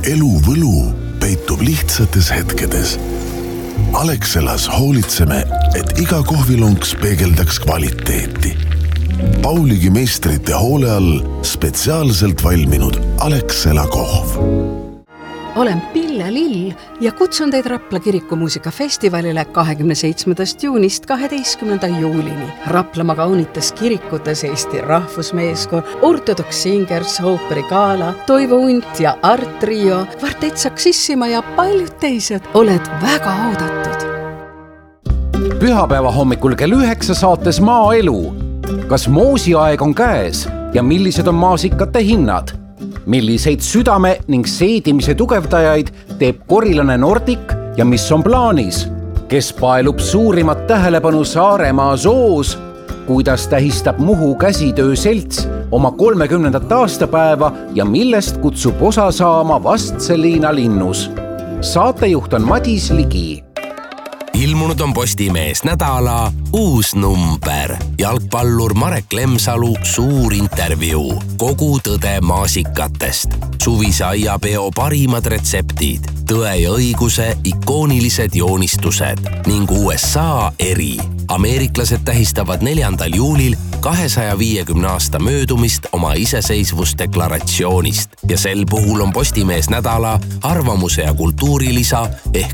elu võlu peitub lihtsates hetkedes. Alexelas hoolitseme, et iga kohvilonks peegeldaks kvaliteeti. Pauligi meistrite hoole all spetsiaalselt valminud Alexela kohv. Olen Pille Lill ja kutsun teid Rapla kirikumuusikafestivalile 27. juunist 12. juulini. Raplamaa kaunites kirikutes Eesti rahvusmeeskond, Ortodox Singers, ooperigala, Toivo Unt ja Art Trio, Kvartett Saksissima ja paljud teised. Oled väga oodatud. Pühapäeva hommikul kell 9 saates Maaelu. Kas moosiaeg on käes ja millised on maasikate hinnad? Milliseid südame ning seedimise tugevdajaid teeb korilane Nordic ja mis on plaanis? Kes paelub suurimat tähelepanu Saaremaa soos? Kuidas tähistab Muhu käsitöö selts oma 30. aastapäeva ja millest kutsub osa saama Vastseliina linnus? Saatejuht on Madis Ligi. Ilmunud on Postimees nädala uus number. Jalgpallur Marek Lemsalu suur intervjuu. Kogu tõde maasikatest. Suvise aiapeo parimad retseptid. Tõe ja õiguse ikoonilised joonistused. Ning USA eri. Ameeriklased tähistavad 4. juulil 250 aasta möödumist oma iseseisvusdeklaratsioonist. Ja sel puhul on Postimees nädala arvamuse ja kultuurilisa ehk